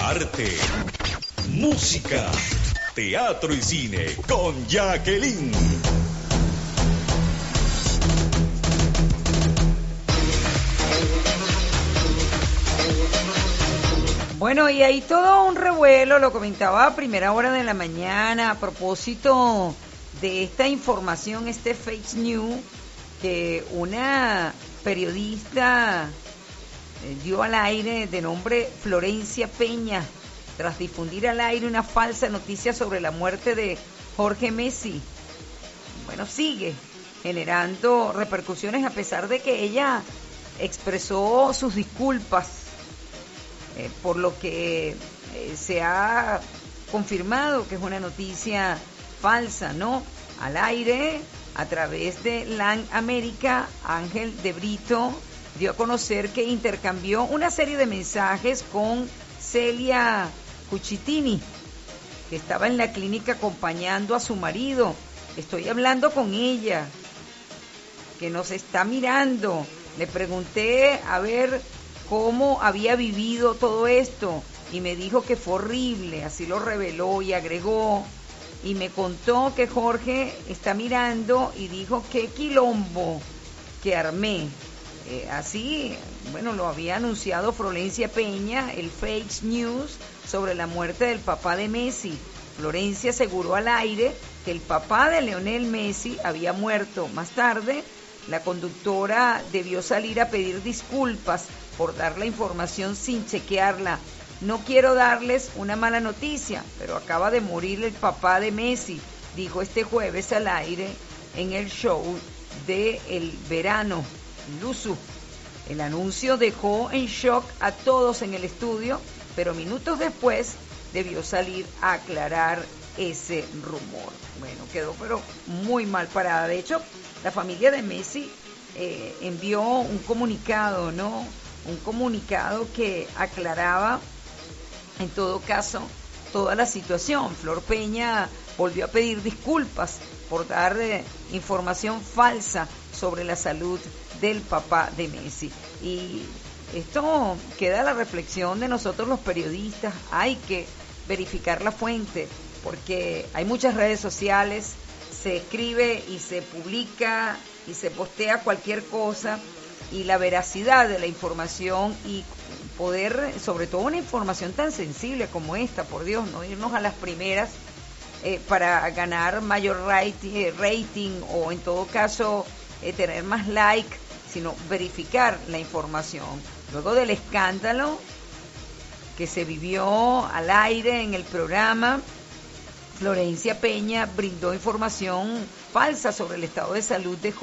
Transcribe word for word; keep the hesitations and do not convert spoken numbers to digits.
arte, música, teatro y cine con Jacqueline. Bueno, y ahí todo un revuelo, lo comentaba a primera hora de la mañana a propósito de esta información, este fake news que una periodista eh, dio al aire de nombre Florencia Peña, tras difundir al aire una falsa noticia sobre la muerte de Jorge Messi. Bueno, sigue generando repercusiones a pesar de que ella expresó sus disculpas. Eh, por lo que eh, se ha confirmado que es una noticia falsa, ¿no? Al aire, a través de LAN América, Ángel de Brito dio a conocer que intercambió una serie de mensajes con Celia Cucitini, que estaba en la clínica acompañando a su marido. Estoy hablando con ella, que nos está mirando. Le pregunté a ver cómo había vivido todo esto y me dijo que fue horrible, así lo reveló y agregó, y me contó que Jorge está mirando y dijo qué quilombo que armé. Eh, así, bueno, lo había anunciado Florencia Peña, el fake news sobre la muerte del papá de Messi. Florencia aseguró al aire que el papá de Lionel Messi había muerto. Más tarde, la conductora debió salir a pedir disculpas por dar la información sin chequearla. No quiero darles una mala noticia, pero acaba de morir el papá de Messi, dijo este jueves al aire en el show de El Verano, Luzu. El anuncio dejó en shock a todos en el estudio, pero minutos después debió salir a aclarar ese rumor. Bueno, quedó pero muy mal parada. De hecho, la familia de Messi eh, envió un comunicado, ¿no? Un comunicado que aclaraba, en todo caso, toda la situación. Flor Peña volvió a pedir disculpas por dar eh, información falsa sobre la salud del papá de Messi. Y esto queda a la reflexión de nosotros los periodistas. Hay que verificar la fuente, porque hay muchas redes sociales, se escribe y se publica y se postea cualquier cosa, y la veracidad de la información y poder, sobre todo una información tan sensible como esta, por Dios, no irnos a las primeras eh, para ganar mayor rating, rating o en todo caso eh, tener más like, sino verificar la información. Luego del escándalo que se vivió al aire en el programa, Florencia Peña brindó información falsa sobre el estado de salud de